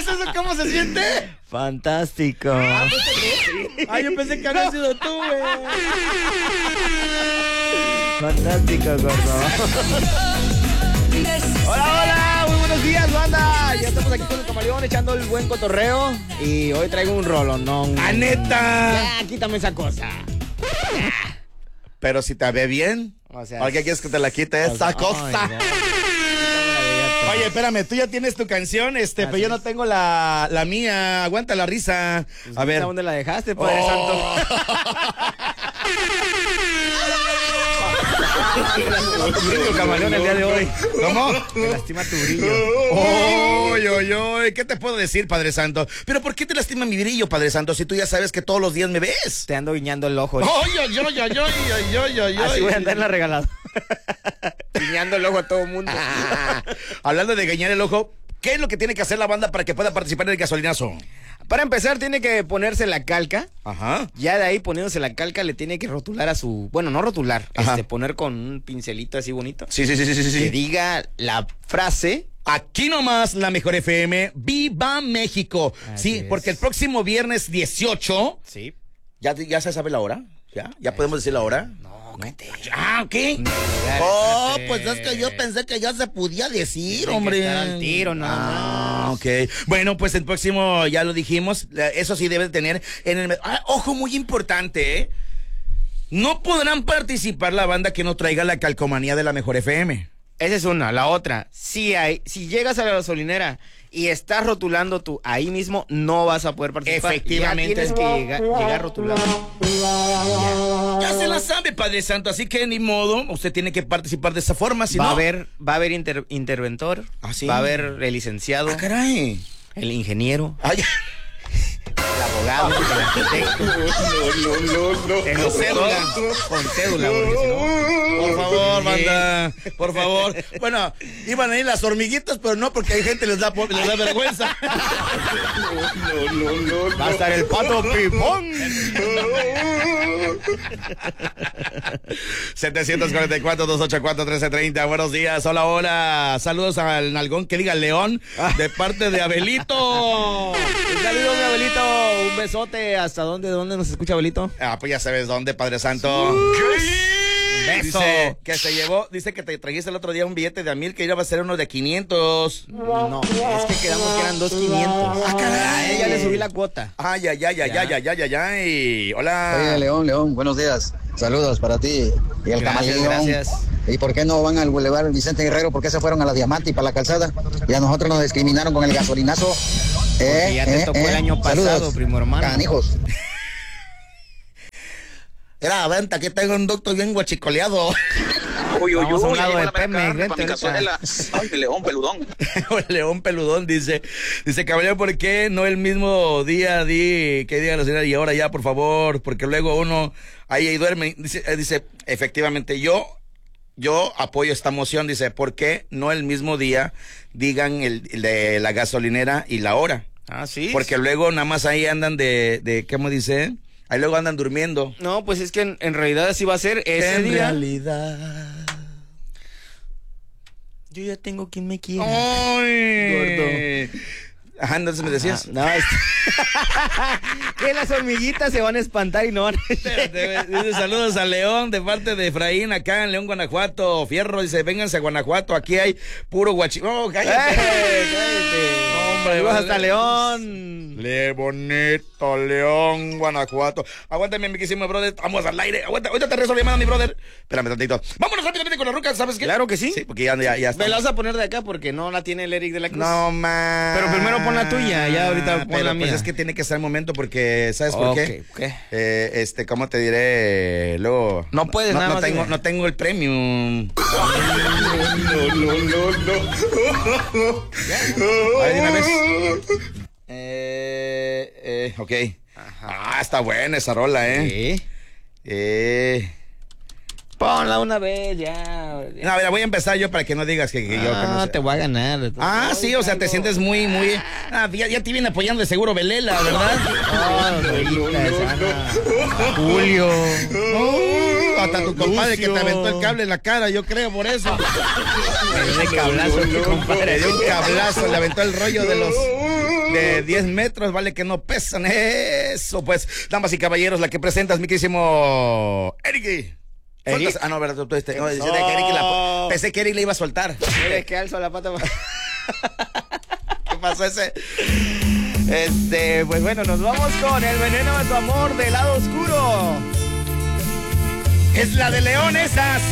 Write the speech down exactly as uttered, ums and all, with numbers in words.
¿Es eso cómo se siente? Fantástico. Ah, yo pensé que había sido tú, güey. Fantástico, gordo. Hola, hola, muy buenos días, banda. Ya estamos aquí con el Camaleón echando el buen cotorreo. Y hoy traigo un rolonón. ¡Ah, neta! Ya, quítame esa cosa. Pero si te ve bien. O sea, ¿por qué quieres que te la quite esa o sea, cosa? ay, no. Oye, espérame, tú ya tienes tu canción, este, Así pero yo no es. tengo la, la mía. Aguanta la risa. Pues, A ver. ¿dónde la dejaste, Padre Oh. Santo? Tu brillo, Camaleón, el día de hoy. ¿Cómo? Me lastima tu brillo. Oy, oy, oy, ¿qué te puedo decir, Padre Santo? ¿Pero por qué te lastima mi brillo, Padre Santo, si tú ya sabes que todos los días me ves? Te ando guiñando el ojo. Oy, oy, oy, oy, oy, oy, oy, Así oy. voy a andar en la regalada. Guiñando el ojo a todo el mundo. Hablando de guiñar el ojo, ¿qué es lo que tiene que hacer la banda para que pueda participar en el gasolinazo? Para empezar, tiene que ponerse la calca. Ajá. Ya de ahí, poniéndose la calca, le tiene que rotular a su... Bueno, no rotular, Ajá. este, poner con un pincelito así bonito. Sí, sí, sí, sí, sí, sí. Que diga la frase... Aquí nomás la mejor F M, ¡Viva México! Así Sí, es. porque el próximo viernes dieciocho, Sí. ¿ya, ya se sabe la hora? ¿Ya? ¿Ya podemos decir la hora? No, cállate. Ah, ¿qué? No, Oh, cállate. pues es que yo pensé que ya se podía decir, Tienen que hombre. estar al tiro, nada Ah, más. ok. Bueno, pues el próximo, ya lo dijimos, eh, eso sí debe tener en el... Ah, ojo, muy importante, ¿eh? No podrán participar la banda que no traiga la calcomanía de la mejor F M. Esa es una. La otra, si hay, si llegas a la gasolinera y estás rotulando tú ahí mismo, no vas a poder participar. Efectivamente. Ya tienes que llegar, llegar rotulando. Ya se la sabe, Padre Santo, así que ni modo, usted tiene que participar de esa forma, si va no... a haber, va a haber inter- interventor, ¿Ah, sí? va a haber el licenciado, Ah, caray. el ingeniero, Ay, el abogado, el arquitecto. no, no, no, El locutor, con cédula, porque si no... Por favor, banda, por favor. Bueno, iban a ir las hormiguitas, pero no, porque hay gente les da, po- les da vergüenza. No, no, no, no. Va a estar el pato pipón. setecientos cuarenta y cuatro, doscientos ochenta y cuatro, trece treinta. Buenos días, hola, hola. Saludos al nalgón que diga León, de parte de Abelito. Un saludo, mi Abelito. Un besote. ¿Hasta dónde? ¿De dónde nos escucha Abelito? Ah, pues ya sabes dónde, Padre Santo. Beso. Dice que se llevó, dice que te trajiste el otro día un billete de a mil que iba a ser uno de quinientos. No, es que quedamos que eran dos quinientos. Ah, caray. A ella le subí la cuota. Ay, ay, ay, ay, Ya. ay, ay, ay, ay, ay. Hola. Oye, León, León, buenos días. Saludos para ti y el Gracias, Camaleón. gracias. ¿Y por qué no van al Boulevard Vicente Guerrero? ¿Por qué se fueron a la Diamante y para la calzada? Y a nosotros nos discriminaron con el gasolinazo. Porque Eh, ya te eh, tocó eh. el año pasado, Saludos, primo hermano. canijos. Era venta, que tengo un doctor bien guachicoleado. Uy, uy, Vamos a un uy, lado ahí de va la Pemex, carne vente pa' mi ahorita. cazuela. Ay, mi león peludón. León Peludón dice, dice, caballero, ¿por qué no el mismo día di que diga la señora y ahora ya, por favor? Porque luego uno ahí, ahí duerme. Dice, eh, dice, efectivamente, yo, yo apoyo esta moción. Dice, ¿por qué no el mismo día digan el, el de la gasolinera y la hora? Ah, sí. Porque luego nada más ahí andan de, de ¿cómo dice? Ahí luego andan durmiendo. No, pues es que en, en realidad así va a ser ese En día. realidad. Yo ya tengo quien me quiera. Ay. Ajá, entonces me decías. Ah, no, es... que las hormiguitas se van a espantar y no van a... Espérate, dice, saludos a León de parte de Efraín acá en León, Guanajuato. Fierro dice, vénganse a Guanajuato, aquí hay puro guachi... No, cállate. ¡Eh, cállate! Hombre, Saludos vale. hasta León. Le bonito, León, Guanajuato. Aguántame, mi querísimo brother. Vamos al aire. Aguanta, ahorita te rezo la llamada, mi brother. Espérame tantito. Vámonos rápidamente con la ruca, ¿sabes qué? Claro que sí. Sí, porque ya, ya, ya está. Me la vas a poner de acá porque no la tiene el Eric de la Cruz. No, man. Pero primero pon la tuya, ya ahorita pon Pero la pues mía. es que tiene que ser el momento porque, ¿sabes por Ok, qué? ¿qué? Eh, este, ¿cómo te diré? Luego... No puedes, no, nada no más tengo, dime. no tengo el premium. No, no, no, no. A ver, dime, ¿ves? Eh, eh, ok. Ah, está buena esa rola, ¿eh? ¿Qué? Eh... Ponla una vez, ya. No, a ver, voy a empezar yo para que no digas que, que yo... que no Ah, sé. te voy a ganar. Ah, sí, o sea, te sientes muy, muy... Ah, ya, ya te viene apoyando de seguro Belela, ¿verdad? Oh, Rita, Sana, Julio. Uh, hasta tu compadre que te aventó el cable en la cara, yo creo, por eso. Me dio de cablazo, mi compadre. Le dio un cablazo, le aventó el rollo de los de diez metros, vale que no pesan. Eso, pues, damas y caballeros, la que presentas, mi querísimo Eric. Eric. Ah, no, verdad, tú este. No, dice que Eric la, pensé que Eric le iba a soltar. Es que alzo la pata. ¿Qué pasó ese? Este, pues bueno, nos vamos con el veneno de tu amor del lado oscuro. Es la de León esa.